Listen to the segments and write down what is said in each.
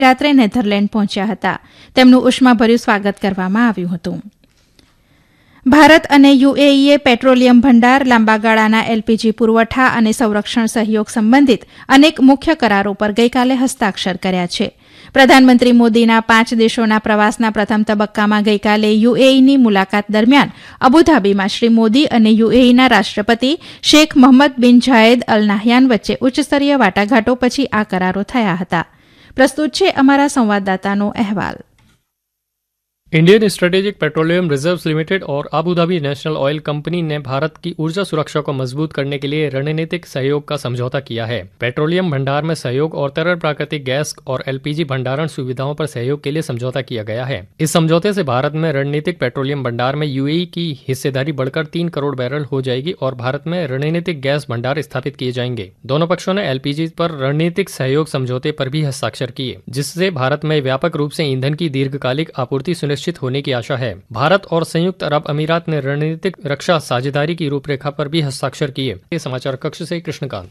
રાત્રે નેધરલેન્ડ પહોંચ્યા હતા. તેમનું ઉષ્માભર્યું સ્વાગત કરવામાં આવ્યું હતું. ભારત અને યુએઈએ પેટ્રોલિયમ ભંડાર, લાંબા ગાળાના એલપીજી પુરવઠા અને સંરક્ષણ સહયોગ સંબંધિત અનેક મુખ્ય કરારો પર ગઈકાલે હસ્તાક્ષર કર્યા છે. પ્રધાનમંત્રી મોદીના 5 દેશોના પ્રવાસના પ્રથમ તબક્કામાં ગઈકાલે યુએઈની મુલાકાત દરમિયાન અબુધાબીમાં શ્રી મોદી અને યુએઈના રાષ્ટ્રપતિ શેખ મોહમ્મદ બિન ઝાયેદ અલ નાહયાન વચ્ચે ઉચ્ચસ્તરીય વાટાઘાટો પછી આ કરારો થયા હતા. પ્રસ્તુત છે અમારા સંવાદદાતાનો અહેવાલ. Indian strategic petroleum reserves limited और Abu Dhabi national oil company ने भारत की ऊर्जा सुरक्षा को मजबूत करने के लिए रणनीतिक सहयोग का समझौता किया है. पेट्रोलियम भंडार में सहयोग और तरल प्राकृतिक गैस और एलपीजी भंडारण सुविधाओं पर सहयोग के लिए समझौता किया गया है. इस समझौते से भारत में रणनीतिक पेट्रोलियम भंडार में यूएई की हिस्सेदारी बढ़कर 3 करोड़ बैरल हो जाएगी और भारत में रणनीतिक गैस भंडार स्थापित किए जाएंगे. दोनों पक्षों ने एलपीजी पर रणनीतिक सहयोग समझौते पर भी हस्ताक्षर किए, जिससे भारत में व्यापक रूप से ईंधन की दीर्घकालिक आपूर्ति होने की आशा है. भारत और संयुक्त अरब अमीरात ने रणनीतिक रक्षा साझेदारी की रूपरेखा पर भी हस्ताक्षर किए. ये समाचार कक्ष से कृष्णकांत.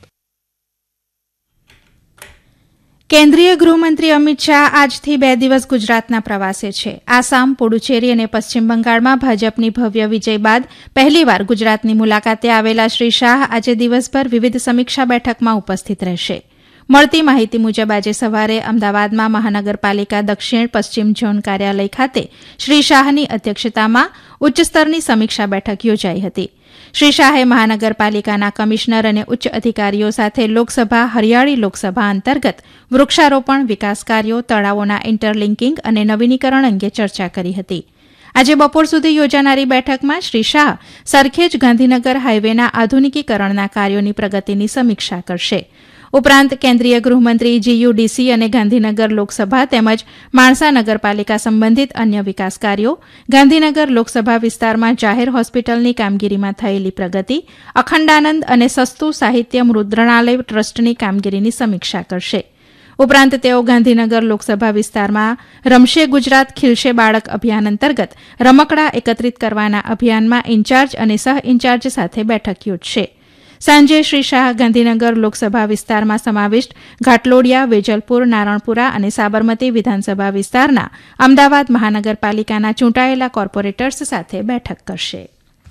કેન્દ્રીય ગૃહમંત્રી અમિત શાહ આજથી 2 દિવસ ગુજરાતના પ્રવાસે છે. આસામ, પુડુચેરી અને પશ્ચિમ બંગાળમાં ભાજપની ભવ્ય વિજય બાદ પહેલીવાર ગુજરાતની મુલાકાતે આવેલા શ્રી શાહ આજે દિવસભર વિવિધ સમીક્ષા બેઠકમાં ઉપસ્થિત રહેશે. મળતી માહિતી મુજબ આજે સવારે અમદાવાદમાં મહાનગરપાલિકા દક્ષિણ પશ્ચિમ ઝોન કાર્યાલય ખાતે શ્રી શાહની અધ્યક્ષતામાં ઉચ્ચસ્તરની સમીક્ષા બેઠક યોજાઈ હતી. શ્રી શાહે મહાનગરપાલિકાના કમિશનર અને ઉચ્ચ અધિકારીઓ સાથે લોકસભા હરિયાળી લોકસભા અંતર્ગત વૃક્ષારોપણ, વિકાસ કાર્યો, તળાવોના ઇન્ટરલિંકિંગ અને નવીનીકરણ અંગે ચર્ચા કરી હતી. આજે બપોર સુધી યોજાનારી બેઠકમાં શ્રી શાહ સરખેજ ગાંધીનગર હાઇવેના આધુનિકીકરણના કાર્યોની પ્રગતિની સમીક્ષા કરશે. ઉપરાંત કેન્દ્રીય ગૃહમંત્રી જીયુડીસી અને ગાંધીનગર લોકસભા તેમજ માણસા નગરપાલિકા સંબંધિત અન્ય વિકાસ કાર્યો, ગાંધીનગર લોકસભા વિસ્તારમાં જાહેર હોસ્પિટલની કામગીરીમાં થયેલી પ્રગતિ, અખંડાનંદ અને સસ્તું સાહિત્ય મુદ્રણાલય ટ્રસ્ટની કામગીરીની સમીક્ષા કરશે. ઉપરાંત તેઓ ગાંધીનગર લોકસભા વિસ્તારમાં રમશે ગુજરાત ખીલશે બાળક અભિયાન અંતર્ગત રમકડા એકત્રિત કરવાના અભિયાનમાં ઇન્ચાર્જ અને સહ ઇન્ચાર્જ સાથે બેઠક યોજશે. સાંજે શ્રી શાહ ગાંધીનગર લોકસભા વિસ્તારમાં સમાવિષ્ટ ઘાટલોડિયા, વેજલપુર, નારણપુરા અને સાબરમતી વિધાનસભા વિસ્તારના અમદાવાદ મહાનગરપાલિકાના ચૂંટાયેલા કોર્પોરેટર્સ સાથે બેઠક કરશે.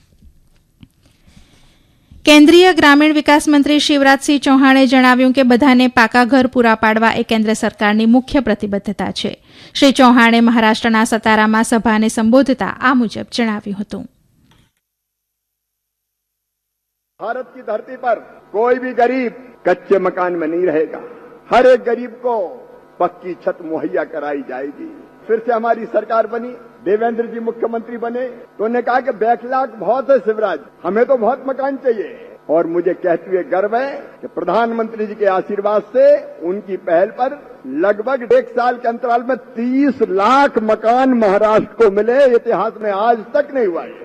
કેન્દ્રીય ગ્રામીણ વિકાસ મંત્રી શિવરાજસિંહ ચૌહાણે જણાવ્યું કે બધાને પાકા ઘર પૂરા પાડવા એ કેન્દ્ર સરકારની મુખ્ય પ્રતિબદ્ધતા છે. શ્રી ચૌહાણે મહારાષ્ટ્રના સતારામાં સભાને સંબોધતા આ મુજબ જણાવ્યું હતું. भारत की धरती पर कोई भी गरीब कच्चे मकान में नहीं रहेगा. हर एक गरीब को पक्की छत मुहैया कराई जाएगी. फिर से हमारी सरकार बनी, देवेंद्र जी मुख्यमंत्री बने तो उन्होंने कहा कि बैकलॉग बहुत है शिवराज, हमें तो बहुत मकान चाहिए. और मुझे कहते हुए गर्व है कि प्रधानमंत्री जी के आशीर्वाद से उनकी पहल पर लगभग 1 साल के अंतराल में 30 लाख मकान महाराष्ट्र को मिले. इतिहास में आज तक नहीं हुआ है.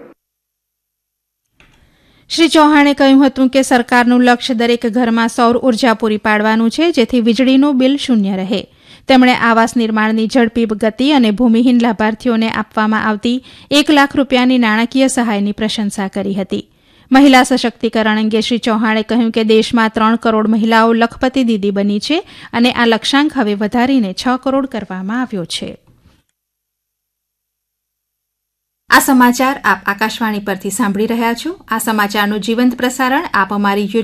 શ્રી ચૌહાણે કહ્યું હતું કે સરકારનું લક્ષ્ય દરેક ઘરમાં સૌર ઉર્જા પૂરી પાડવાનું છે, જેથી વીજળીનું બિલ શૂન્ય રહે. તેમણે આવાસ નિર્માણની ઝડપી ગતિ અને ભૂમિહીન લાભાર્થીઓને આપવામાં આવતી 1 લાખ રૂપિયાની નાણાકીય સહાયની પ્રશંસા કરી હતી. મહિલા સશક્તિકરણ અંગે શ્રી ચૌહાણે કહ્યું કે દેશમાં 3 કરોડ મહિલાઓ લખપતિ દીદી બની છે અને આ લક્ષ્યાંક હવે વધારીને 6 કરોડ કરવામાં આવ્યો છે. આ સમાચાર આપ આકાશવાણી પરથી સાંભળી રહ્યા છો. આ સમાચારનું જીવંત પ્રસારણ આપ અમારી